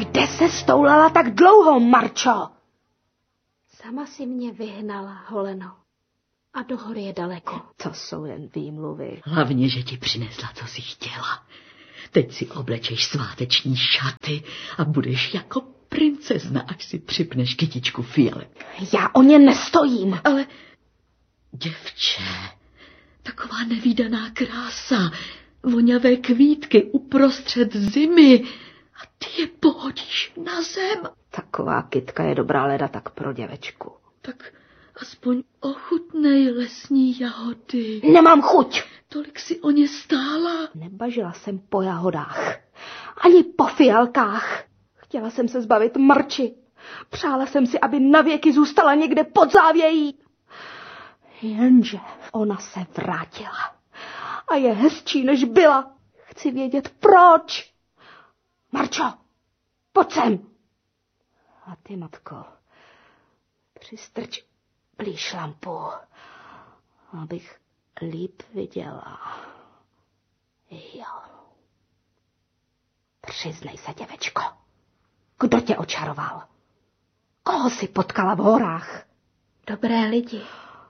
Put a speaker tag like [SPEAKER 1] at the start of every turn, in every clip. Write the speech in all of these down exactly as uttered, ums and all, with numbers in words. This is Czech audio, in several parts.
[SPEAKER 1] Kde se stoulala tak dlouho, Marčo?
[SPEAKER 2] Sama si mě vyhnala, Holeno. A do hory je daleko.
[SPEAKER 1] To jsou jen výmluvy.
[SPEAKER 3] Hlavně, že ti přinesla, co jsi chtěla. Teď si oblečeš sváteční šaty a budeš jako princezna, až si připneš kytičku fialek.
[SPEAKER 1] Já o ně nestojím.
[SPEAKER 3] Ale, děvče, taková nevídaná krása, voňavé kvítky uprostřed zimy a ty je pohodíš na zem.
[SPEAKER 1] Taková kytka je dobrá leda tak pro děvečku.
[SPEAKER 3] Tak aspoň ochutnej lesní jahody.
[SPEAKER 1] Nemám chuť.
[SPEAKER 3] Tolik si o ně stála.
[SPEAKER 1] Nebažila jsem po jahodách, ani po fialkách. Chtěla jsem se zbavit Marči. Přála jsem si, aby navěky zůstala někde pod závějí. Jenže ona se vrátila. A je hezčí, než byla. Chci vědět, proč. Marčo, pojď sem. A ty, matko, přistrč blíž lampu, abych líp viděla. Jo. Přiznej se, děvečko. Kdo tě očaroval? Koho jsi potkala v horách?
[SPEAKER 2] Dobré lidi.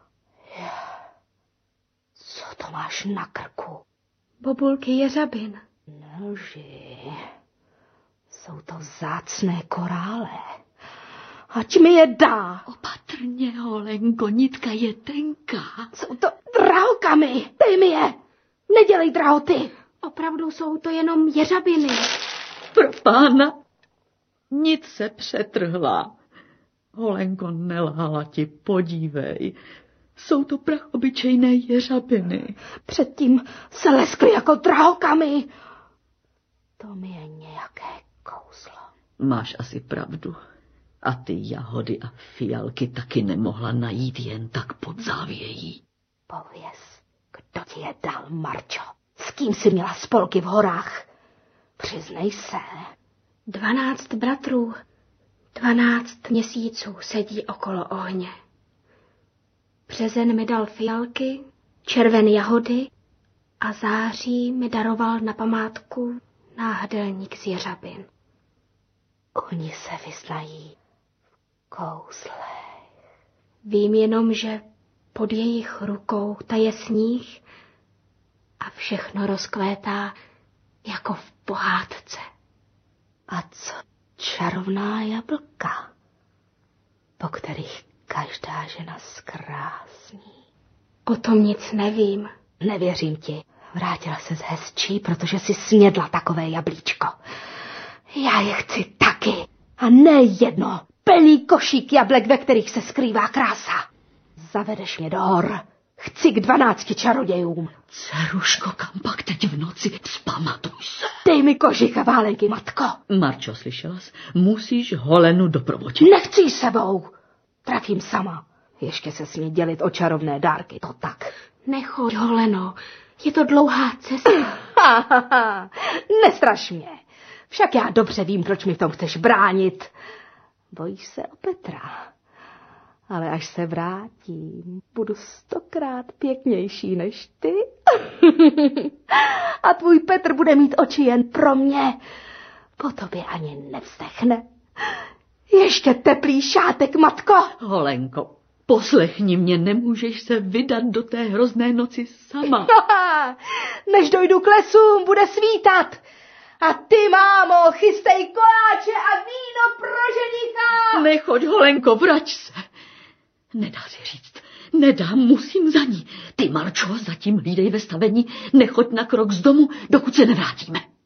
[SPEAKER 1] Co to máš na krku?
[SPEAKER 2] Bobulky jeřabin.
[SPEAKER 1] Nelži. Jsou to vzácné korále. Ať mi je dá.
[SPEAKER 3] Opatrně, Holenko, nitka je tenká.
[SPEAKER 1] Jsou to drahokamy. Dej mi je. Nedělej drahoty.
[SPEAKER 2] Opravdu jsou to jenom jeřabiny.
[SPEAKER 3] Pro pána. Nic se přetrhla. Holenko, nelhala ti, podívej. Jsou to prach obyčejné jeřabiny.
[SPEAKER 1] Předtím se leskly jako drahokamy. To mi je nějaké kouzlo.
[SPEAKER 3] Máš asi pravdu. A ty jahody a fialky taky nemohla najít jen tak pod závějí.
[SPEAKER 1] Pověz, kdo ti je dal, Marčo? S kým jsi měla spolky v horách? Přiznej se.
[SPEAKER 2] Dvanáct bratrů, dvanáct měsíců sedí okolo ohně. Březen mi dal fialky, červen jahody a září mi daroval na památku náhrdelník z jeřabin.
[SPEAKER 1] Oni se vyznají v kouzlech.
[SPEAKER 2] Vím jenom, že pod jejich rukou taje sníh a všechno rozkvétá jako v pohádce.
[SPEAKER 1] A co čarovná jablka, po kterých každá žena zkrásní?
[SPEAKER 2] O tom nic nevím.
[SPEAKER 1] Nevěřím ti. Vrátila ses hezčí, protože si snědla takové jablíčko. Já je chci taky. A ne jedno. Plný košík jablek, ve kterých se skrývá krása. Zavedeš mě do hor. Chci k dvanácti čarodějům.
[SPEAKER 3] Dceruško, kam pak teď v noci? Vzpamatuj se.
[SPEAKER 1] Dej mi kožich a válenky, matko.
[SPEAKER 3] Marčo, slyšela jsi? Musíš Holenu doprovodit.
[SPEAKER 1] Nechci s sebou. Trafím sama. Ještě se smí dělit o čarovné dárky, to tak.
[SPEAKER 2] Nechoď, Holeno. Je to dlouhá cesta.
[SPEAKER 1] Ha, ha, ha. Nestraš mě. Však já dobře vím, proč mi v tom chceš bránit. Bojíš se o Petra. Ale až se vrátím, budu stokrát pěknější než ty. A tvůj Petr bude mít oči jen pro mě. Po tobě ani nevzdechne. Ještě teplý šátek, matko.
[SPEAKER 3] Holenko, poslechni mě, nemůžeš se vydat do té hrozné noci sama.
[SPEAKER 1] Než dojdu k lesům, bude svítat. A ty, mámo, chystej koláče a víno pro ženicha.
[SPEAKER 3] Nechoď, Holenko, vrať se. Nedá se říct. Nedá, musím za ní. Ty, Marčo, zatím hlídej ve stavení, nechoď na krok z domu, dokud se nevrátíme.